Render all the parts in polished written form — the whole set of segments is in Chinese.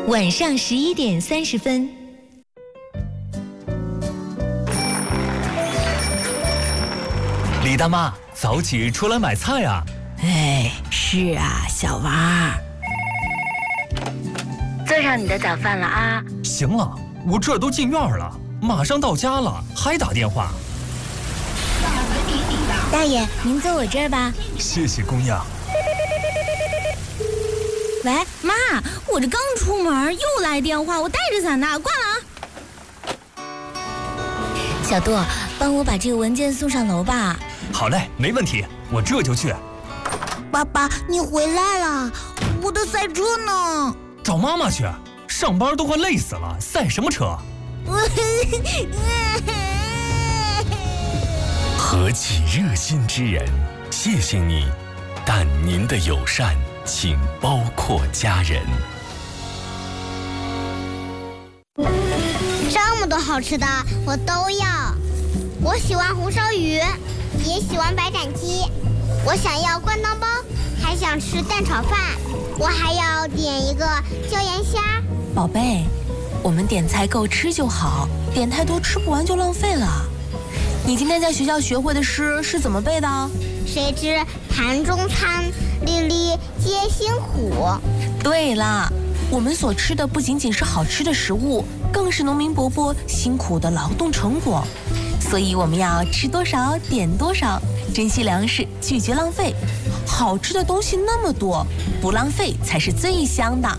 晚上11点30分。 李大妈，早起出来买菜啊！ 哎，是啊，小娃。 做上你的早饭了啊！ 行了，我这都进院了，马上到家了，还打电话。 大爷，您坐我这儿吧。 谢谢姑娘。 喂，妈，我这刚出门又来电话，我带着伞呢，挂了啊。小杜，帮我把这个文件送上楼吧。 好嘞，没问题，我这就去。 爸爸，你回来了，我的赛车呢？ 找妈妈去，上班都快累死了，赛什么车？ 何其热心之人，谢谢你，但您的友善请包括家人。 这么多好吃的我都要，我喜欢红烧鱼，也喜欢白斩鸡，我想要灌汤包，还想吃蛋炒饭，我还要点一个椒盐虾。 宝贝，我们点菜够吃就好，点太多吃不完就浪费了。你今天在学校学会的诗是怎么背的？ 谁知盘中餐，粒粒皆辛苦。 对了，我们所吃的不仅仅是好吃的食物，更是农民伯伯辛苦的劳动成果。所以我们要吃多少点多少，珍惜粮食，拒绝浪费。好吃的东西那么多，不浪费才是最香的。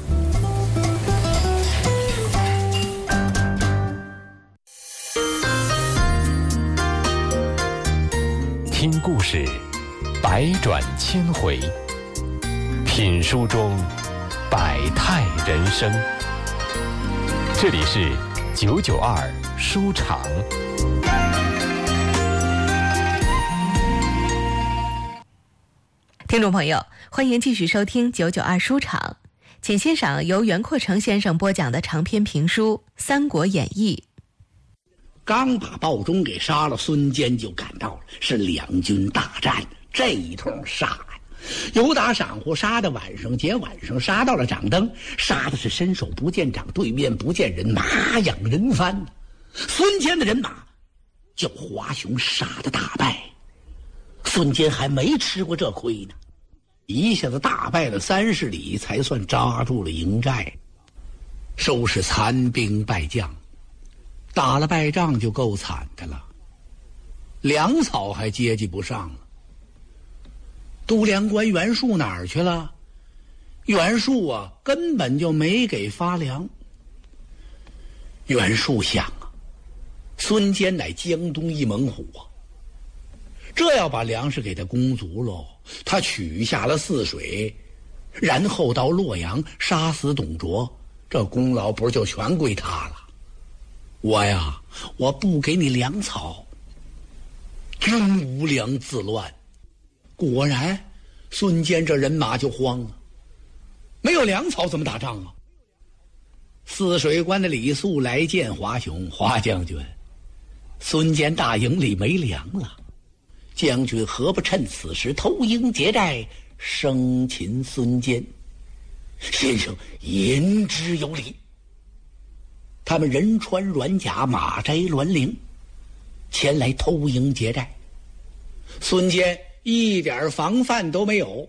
听故事，百转千回；品书中，百态人生。这里是992书场。 听众朋友，欢迎继续收听992书场，请欣赏由袁阔成先生播讲的长篇评书《三国演义》。 刚把鲍忠给杀了，孙坚就赶到了，是两军大战，这一通杀呀，由打晌午杀到晚上，结晚上杀到了掌灯，杀的是伸手不见掌，对面不见人，马仰人翻。孙坚的人马叫华雄杀得大败，孙坚还没吃过这亏呢，一下子大败了30里，才算扎住了营寨，收拾残兵败将。打了败仗就够惨的了，粮草还接济不上了。都粮官袁术哪儿去了？袁术啊，根本就没给发粮。袁术想啊，孙坚乃江东一猛虎啊，这要把粮食给他供足喽，他取下了泗水，然后到洛阳杀死董卓，这功劳不是就全归他了？我不给你粮草，军无粮自乱。果然，孙坚这人马就慌了，没有粮草怎么打仗啊？泗水关的李肃来见华雄，华将军，孙坚大营里没粮了，将军何不趁此时偷营劫寨，生擒孙坚？先生言之有理。他们人穿软甲，马摘銮铃，前来偷营劫寨。孙坚一点防范都没有。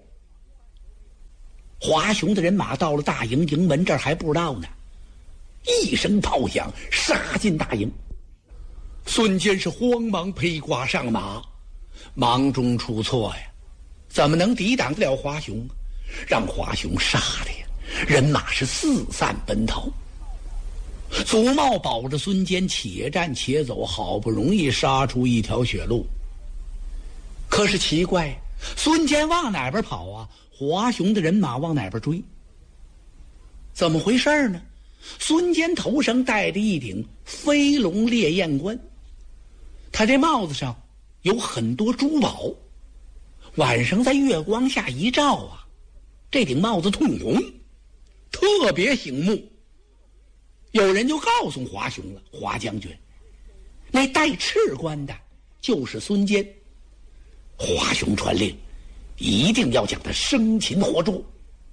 华雄的人马到了大营营门这儿还不知道呢，一声炮响，杀进大营。孙坚是慌忙披挂上马，忙中出错呀，怎么能抵挡得了华雄？让华雄杀的呀，人马是四散奔逃。祖茂保着孙坚且战且走，好不容易杀出一条血路。可是奇怪，孙坚往哪边跑啊？华雄的人马往哪边追？怎么回事呢？孙坚头上戴着一顶飞龙烈焰冠，他这帽子上有很多珠宝，晚上在月光下一照啊，这顶帽子通红，特别醒目。有人就告诉华雄了，华将军，那戴赤冠的就是孙坚。华雄传令，一定要将他生擒活捉。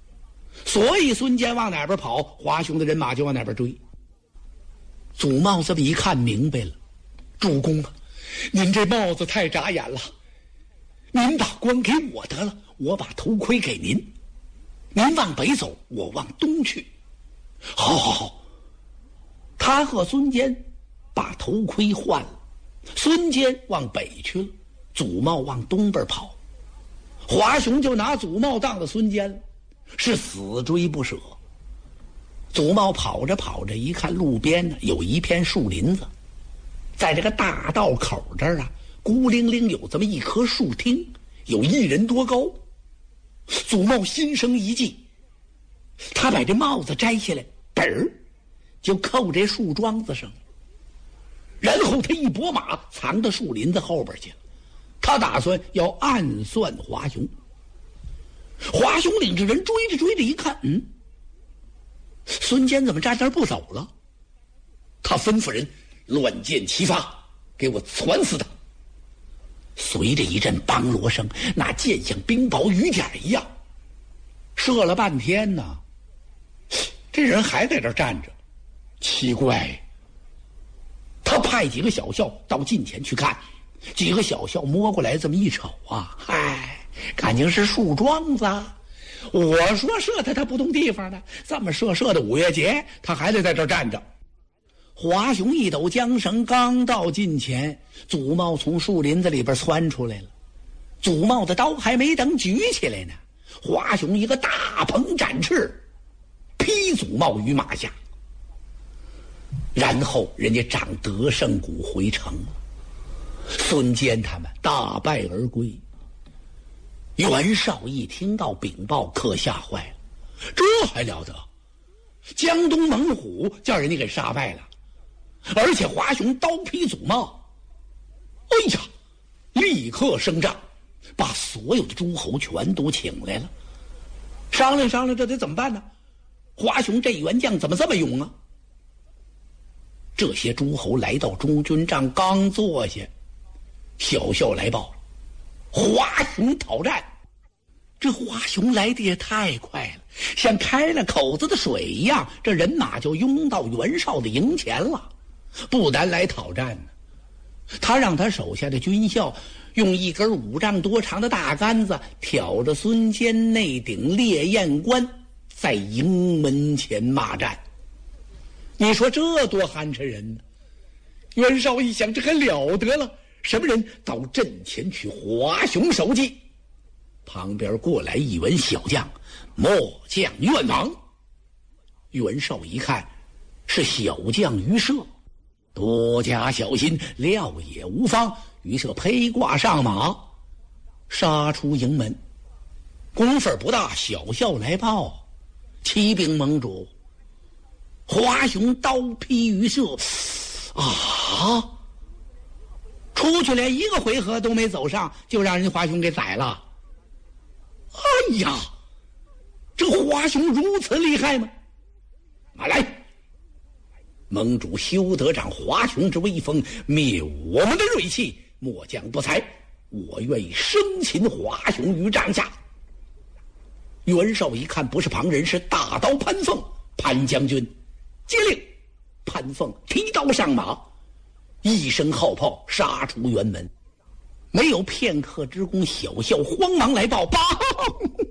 所以孙坚往哪边跑，华雄的人马就往哪边追。祖茂这么一看明白了，主公啊，您这帽子太扎眼了，您把官给我得了，我把头盔给您，您往北走，我往东去。好好好，他和孙坚把头盔换了，孙坚往北去了，祖茂往东边跑，华雄就拿祖茂当了孙坚了，是死追不舍。祖茂跑着跑着，一看路边呢有一片树林子，在这个大道口这儿啊，孤零零有这么一棵树汀，有1人多高。祖茂心生一计，他把这帽子摘下来，本儿就扣这树桩子上，然后他一拨马藏到树林子后边去了。他打算要暗算华雄。华雄领着人追着追着，一看，孙坚怎么站那儿不走了？他吩咐人乱箭齐发，给我攒死他。随着一阵梆锣声，那箭像冰雹雨点一样，射了半天呢，这人还在这儿站着。奇怪，他派几个小校到近前去看，几个小校摸过来这么一瞅啊，嗨，感情是树桩子。我说射他不动地方呢，这么射的5月节，他还得在这儿站着。华雄一抖缰绳，刚到近前，祖茂从树林子里边窜出来了。祖茂的刀还没等举起来呢，华雄一个大鹏展翅，劈祖茂于马下。然后人家长德胜谷回城了，孙坚他们大败而归。袁绍一听到禀报，可吓坏了，这还了得？江东猛虎叫人家给杀败了，而且华雄刀劈祖茂。哎呀，立刻升帐，把所有的诸侯全都请来了，商量商量，这得怎么办呢？华雄这员将怎么这么勇啊？这些诸侯来到中军帐，刚坐下，小校来报，华雄讨战。这华雄来的也太快了，像开了口子的水一样，这人马就拥到袁绍的营前了。不但来讨战呢，他让他手下的军校用一根5丈多长的大杆子挑着孙坚内顶烈焰冠，在营门前骂战。你说这多寒碜人呢？袁绍一想，这还了得了，什么人到阵前去华雄首级。旁边过来一文小将，末将愿王。袁绍一看是小将于赦，多加小心，料也无妨。于赦披挂上马，杀出营门。功夫不大，小校来报，启禀盟主，华雄刀劈于赦。啊！出去连一个回合都没走上，就让人华雄给宰了。哎呀，这华雄如此厉害吗？来，盟主休得长华雄之威风，灭我们的锐气，末将不才，我愿意生擒华雄于帐下。袁绍一看不是旁人，是大刀潘凤。潘将军接令，潘凤提刀上马，一声号炮杀出辕门。没有片刻之功，小校慌忙来报：报